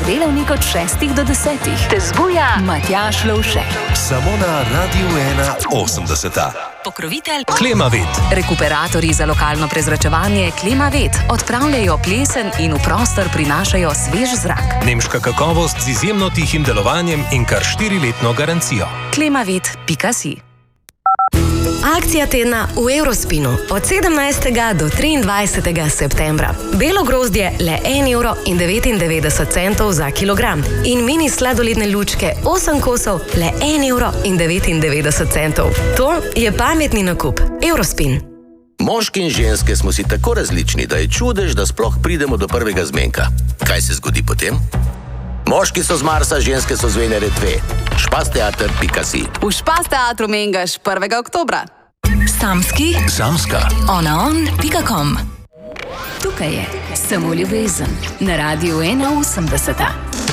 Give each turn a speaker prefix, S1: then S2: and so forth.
S1: delavnik od 6 do 10. Te zbuja Matjaž Lovšek.
S2: Samo na Radiu 81.
S1: Pokrovitelj
S3: Klimavet.
S1: Rekuperatorji za lokalno prezračevanje Klimavet odpravljajo plesen in v prostor prinašajo svež zrak.
S3: Nemška kakovost z izjemno tihim delovanjem in kar 4-letno garancijo.
S1: Klimavet.si.
S4: Akcija tedna v Eurospinu od 17. do 23. septembra. Belo grozdje le 1,99 € za kilogram in mini sladoledne lučke 8 kosov le 1,99 €. To je pametni nakup. Eurospin.
S5: Moški in ženske smo si tako različni, da je čudež, da sploh pridemo do prvega zmenka. Kaj se zgodi potem? Moški so z Marsa, ženske so z Venere 2. Špasteater.si.
S6: V Špasteatru Mengaš 1. oktobra.
S1: Samski,
S2: Samska.
S1: onaon.com. Tukaj je samo ljubezen na Radiu 81.